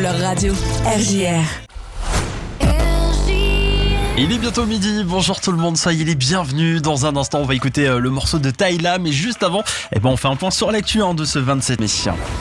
leur radio. RJR. Il est bientôt midi, bonjour tout le monde, soyez les bienvenus. Dans un instant, on va écouter le morceau de Tyla, mais juste avant, on fait un point sur l'actu de ce 27 mai.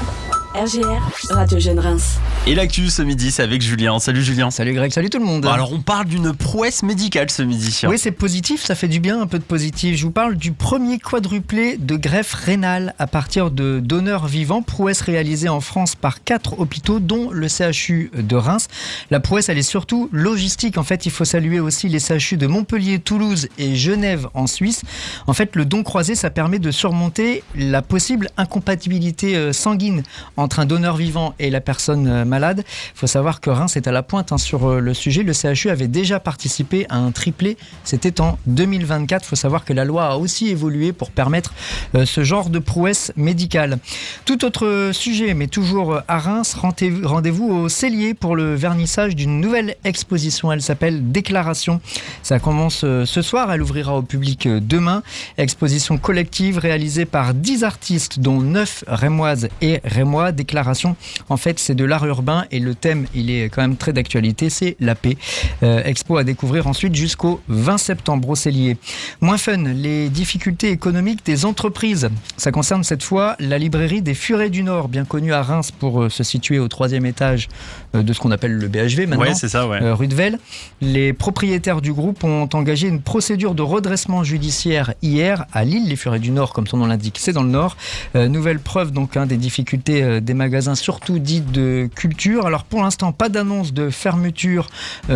RJR, Radio Jeune Reims. Et l'actu ce midi, c'est avec Julien. Salut Julien. Salut Greg, salut tout le monde. Alors on parle d'une prouesse médicale ce midi. Oui, c'est positif, ça fait du bien, un peu de positif. Je vous parle du premier quadruplé de greffe rénale à partir de donneurs vivants. Prouesse réalisée en France par 4 hôpitaux, dont le CHU de Reims. La prouesse, elle est surtout logistique. En fait, il faut saluer aussi les CHU de Montpellier, Toulouse et Genève en Suisse. En fait, le don croisé, ça permet de surmonter la possible incompatibilité sanguine entre un donneur vivant et la personne malade. Il faut savoir que Reims est à la pointe sur le sujet. Le CHU avait déjà participé à un triplé. C'était en 2024. Il faut savoir que la loi a aussi évolué pour permettre ce genre de prouesse médicale. Tout autre sujet, mais toujours à Reims, rendez-vous au Cellier pour le vernissage d'une nouvelle exposition. Elle s'appelle Déclaration. Ça commence ce soir. Elle ouvrira au public demain. Exposition collective réalisée par 10 artistes, dont 9 rémoises et rémois. Déclaration, en fait, c'est de l'art urbain et le thème, il est quand même très d'actualité, c'est la paix. Expo à découvrir ensuite jusqu'au 20 septembre au Cellier. Moins fun, les difficultés économiques des entreprises. Ça concerne cette fois la librairie des Furets du Nord, bien connue à Reims pour se situer au 3e étage de ce qu'on appelle le BHV maintenant, ouais, c'est ça, ouais. Rue de Vesle. Les propriétaires du groupe ont engagé une procédure de redressement judiciaire hier à Lille. Les Furets du Nord, comme son nom l'indique, c'est dans le Nord. Nouvelle preuve donc des difficultés des magasins, surtout dits de culture. Alors pour l'instant, pas d'annonce de fermeture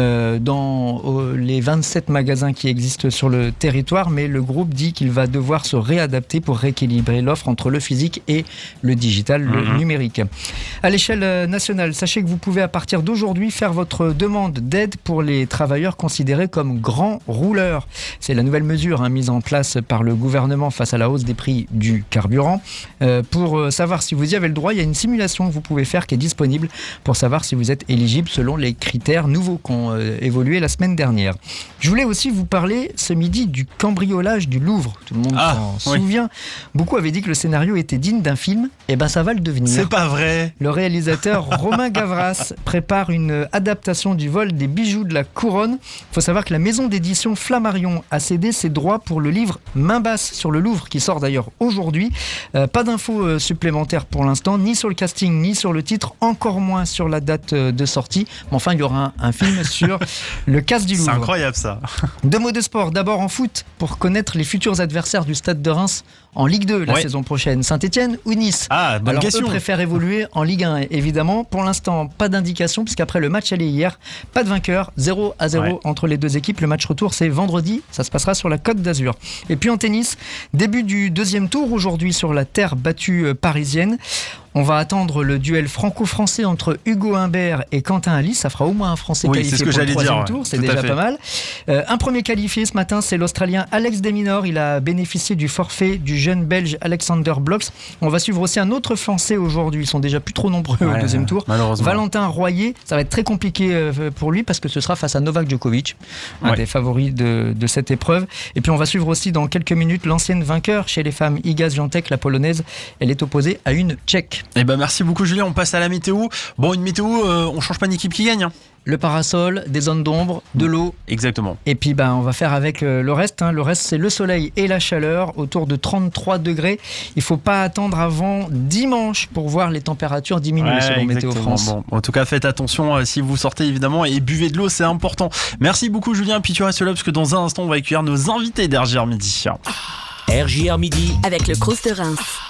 dans les 27 magasins qui existent sur le territoire, mais le groupe dit qu'il va devoir se réadapter pour rééquilibrer l'offre entre le physique et le digital, le numérique. À l'échelle nationale, sachez que vous pouvez à partir d'aujourd'hui faire votre demande d'aide pour les travailleurs considérés comme grands rouleurs. C'est la nouvelle mesure mise en place par le gouvernement face à la hausse des prix du carburant. Pour savoir si vous y avez le droit, il y a une simulation que vous pouvez faire qui est disponible pour savoir si vous êtes éligible selon les critères nouveaux qui ont évolué la semaine dernière. Je voulais aussi vous parler ce midi du cambriolage du Louvre. Tout le monde s'en souvient. Beaucoup avaient dit que le scénario était digne d'un film. Et ben ça va le devenir. C'est pas vrai. Le réalisateur Romain Gavras prépare une adaptation du vol des bijoux de la couronne. Il faut savoir que la maison d'édition Flammarion a cédé ses droits pour le livre Main basse sur le Louvre qui sort d'ailleurs aujourd'hui. Pas d'infos supplémentaires pour l'instant, ni sur le casting, ni sur le titre, encore moins sur la date de sortie. Mais enfin, il y aura un film sur le casse du Louvre. C'est incroyable ça. 2 mots de sport. D'abord en foot, pour connaître les futurs adversaires du Stade de Reims en Ligue 2 la saison prochaine. Saint-Etienne ou Nice? Bonne question. Eux préfèrent évoluer en Ligue 1, évidemment. Pour l'instant, pas d'indication, puisqu'après le match aller hier, pas de vainqueur, 0-0 entre les deux équipes. Le match retour, c'est vendredi. Ça se passera sur la Côte d'Azur. Et puis en tennis, début du 2e tour aujourd'hui sur la terre battue parisienne. On va attendre le duel franco-français entre Hugo Humbert et Quentin Alice. Ça fera au moins un Français qualifié pour le 3e tour. C'est déjà pas mal. Un premier qualifié ce matin, c'est l'Australien Alex de Minaur. Il a bénéficié du forfait du jeune Belge Alexander Blox. On va suivre aussi un autre Français aujourd'hui. Ils sont déjà plus trop nombreux au 2e tour. Valentin Royer. Ça va être très compliqué pour lui parce que ce sera face à Novak Djokovic, un des favoris de cette épreuve. Et puis on va suivre aussi dans quelques minutes l'ancienne vainqueur chez les femmes, Iga Świątek, la polonaise. Elle est opposée à une Tchèque. Merci beaucoup Julien, on passe à la météo. Bon, une météo, on change pas une équipe qui gagne. Le parasol, des zones d'ombre, de l'eau. Exactement. Et puis on va faire avec le reste. Le reste, c'est le soleil et la chaleur, autour de 33 degrés. Il ne faut pas attendre avant dimanche pour voir les températures diminuer selon Météo France. Bon, en tout cas, faites attention si vous sortez évidemment et buvez de l'eau, c'est important. Merci beaucoup Julien, puis tu restes là parce que dans un instant, on va accueillir nos invités d'RJR Midi. RJR Midi avec le Crous de Reims.